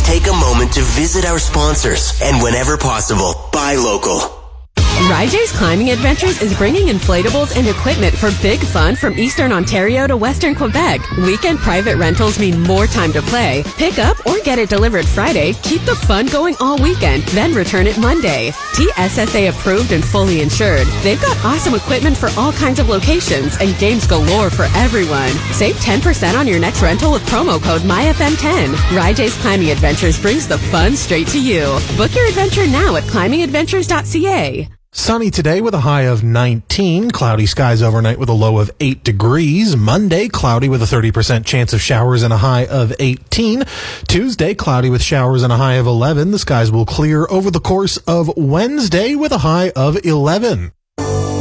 please take a moment to visit our sponsors and whenever possible, buy local. RyJ's Climbing Adventures is bringing inflatables and equipment for big fun from Eastern Ontario to Western Quebec. Weekend private rentals mean more time to play. Pick up or get it delivered Friday. Keep the fun going all weekend, then return it Monday. TSSA approved and fully insured. They've got awesome equipment for all kinds of locations and games galore for everyone. Save 10% on your next rental with promo code MyFM10. RyJ's Climbing Adventures brings the fun straight to you. Book your adventure now at climbingadventures.ca. Sunny today with a high of 19. Cloudy skies overnight with a low of 8 degrees. Monday, cloudy with a 30% chance of showers and a high of 18. Tuesday, cloudy with showers and a high of 11. The skies will clear over the course of Wednesday with a high of 11.